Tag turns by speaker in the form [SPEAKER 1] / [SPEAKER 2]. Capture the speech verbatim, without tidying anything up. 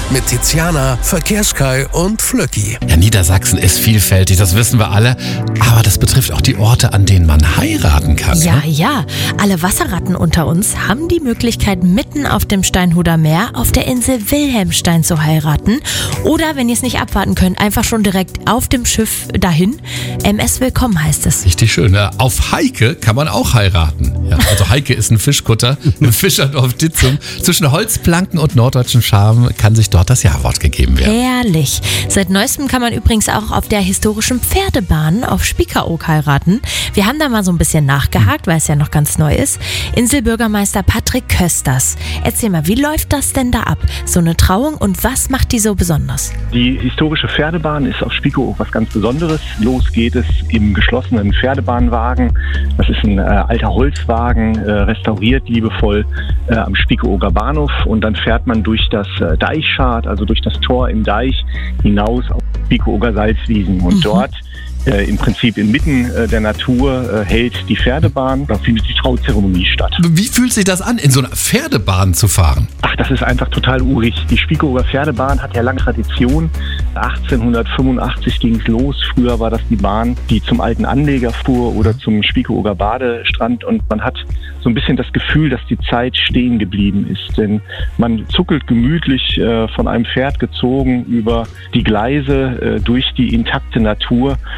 [SPEAKER 1] mit Tiziana, Verkehrskai und Flöcki.
[SPEAKER 2] Ja, Niedersachsen ist vielfältig, das wissen wir alle. Aber das betrifft auch die Orte, an denen man heiraten kann.
[SPEAKER 3] Ja,
[SPEAKER 2] ne?
[SPEAKER 3] ja. Alle Wasserratten unter uns haben die Möglichkeit, mitten auf dem Steinhuder Meer auf der Insel Wilhelmstein zu heiraten. Oder, wenn ihr es nicht abwarten könnt, einfach schon direkt auf dem Schiff dahin. M S Willkommen heißt es.
[SPEAKER 2] Richtig schön. Ne? Auf Heike kann man auch heiraten. Ja, also Heike ist ein Fischkutter im Fischerdorf Ditzum. Zwischen Holzplanken und norddeutschem Charme kann sich dort das Jawort gegeben werden.
[SPEAKER 3] Herrlich. Seit neuestem kann man übrigens auch auf der historischen Pferdebahn auf Spiekeroog heiraten. Wir haben da mal so ein bisschen nachgehakt, weil es ja noch ganz neu ist. Inselbürgermeister Patrick Kösters. Erzähl mal, wie läuft das denn da ab? So eine Trauung, und was macht die so besonders?
[SPEAKER 4] Die historische Pferdebahn ist auf Spiekeroog was ganz Besonderes. Los geht es im geschlossenen Pferdebahnwagen. Das ist ein äh, alter Holzwagen, äh, restauriert liebevoll äh, am Spiekeroger Bahnhof. Und dann fährt man durch das äh, Deichschad, also durch das Tor im Deich hinaus auf Spiekeroger Salzwiesen. Und mhm. dort Äh, im Prinzip inmitten äh, der Natur äh, hält die Pferdebahn. Da findet die Trauzeremonie statt.
[SPEAKER 2] Wie fühlt sich das an, in so einer Pferdebahn zu fahren?
[SPEAKER 4] Ach, das ist einfach total urig. Die Spiekeroger Pferdebahn hat ja lange Tradition. achtzehnhundertfünfundachtzig ging es los. Früher war das die Bahn, die zum alten Anleger fuhr oder zum Spiekeroger Badestrand. Und man hat so ein bisschen das Gefühl, dass die Zeit stehen geblieben ist. Denn man zuckelt gemütlich äh, von einem Pferd gezogen über die Gleise äh, durch die intakte Natur.